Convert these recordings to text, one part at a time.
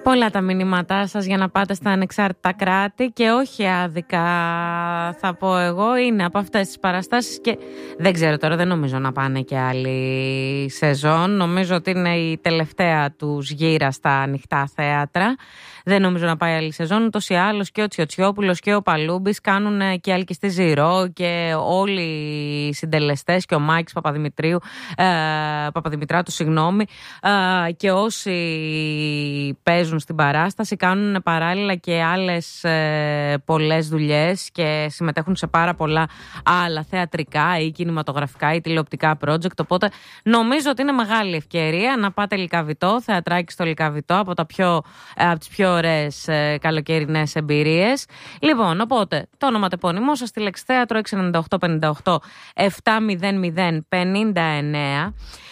Πολλά τα μηνύματά σας για να πάτε στα ανεξάρτητα κράτη και όχι άδικα, θα πω εγώ, είναι από αυτές τις παραστάσεις και δεν ξέρω τώρα, δεν νομίζω να πάνε και άλλη σεζόν. Νομίζω ότι είναι η τελευταία τους γύρα στα ανοιχτά θέατρα. Δεν νομίζω να πάει άλλη σεζόν. Ούτως ή άλλως και ο Τσιοτσιόπουλος και ο Παλούμπης κάνουν και Αλκιστή Ζηρό και όλοι οι συντελεστές και ο Μάκης Παπαδημητράτου, και όσοι παίζουν στην παράσταση κάνουν παράλληλα και άλλες πολλές δουλειές και συμμετέχουν σε πάρα πολλά άλλα θεατρικά ή κινηματογραφικά ή τηλεοπτικά project. Οπότε νομίζω ότι είναι μεγάλη ευκαιρία να πάτε Λυκαβητό, θεατράκι στο Λυκαβητό, από τις πιο ωραίες καλοκαιρινές εμπειρίες. Λοιπόν, οπότε το ονοματεπώνυμό σας, τηλεξθέατρο 698 58 700 59.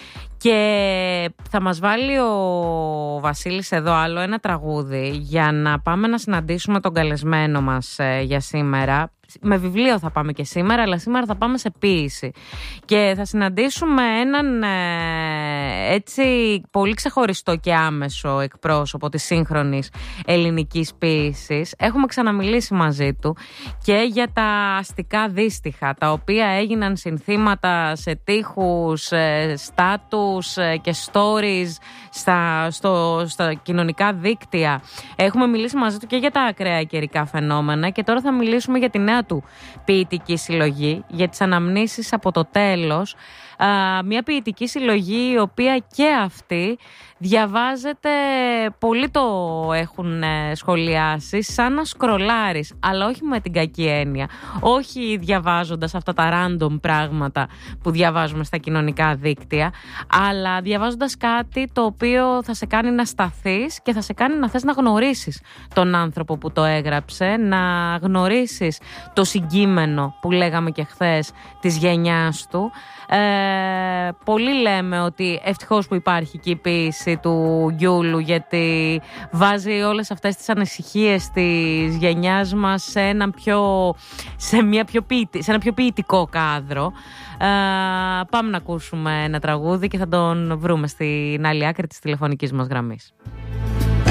Και θα μας βάλει ο Βασίλης εδώ άλλο ένα τραγούδι για να πάμε να συναντήσουμε τον καλεσμένο μας για σήμερα. Με βιβλίο θα πάμε και σήμερα, αλλά σήμερα θα πάμε σε ποίηση. Και θα συναντήσουμε έναν έτσι πολύ ξεχωριστό και άμεσο εκπρόσωπο της σύγχρονης ελληνικής ποίησης. Έχουμε ξαναμιλήσει μαζί του και για τα αστικά δύστιχα, τα οποία έγιναν συνθήματα σε τοίχους, στάτους και stories στα κοινωνικά δίκτυα. Έχουμε μιλήσει μαζί του και για τα ακραία καιρικά φαινόμενα και τώρα θα μιλήσουμε για τη νέα του ποιητική συλλογή, για τις αναμνήσεις από το τέλος. Μια ποιητική συλλογή η οποία και αυτή διαβάζεται, πολλοί το έχουν σχολιάσει σαν να σκρολάρεις, αλλά όχι με την κακή έννοια, όχι διαβάζοντας αυτά τα random πράγματα που διαβάζουμε στα κοινωνικά δίκτυα, αλλά διαβάζοντας κάτι το οποίο θα σε κάνει να σταθείς και θα σε κάνει να θες να γνωρίσεις τον άνθρωπο που το έγραψε, να γνωρίσεις το συγκείμενο που λέγαμε και χθες της γενιάς του. Πολλοί λέμε ότι ευτυχώς που υπάρχει και η ποίηση του Γιούλου, γιατί βάζει όλες αυτές τις ανησυχίες της γενιάς μας σε ένα πιο ποιητικό κάδρο. Πάμε να ακούσουμε ένα τραγούδι και θα τον βρούμε στην άλλη άκρη της τηλεφωνικής μας γραμμής.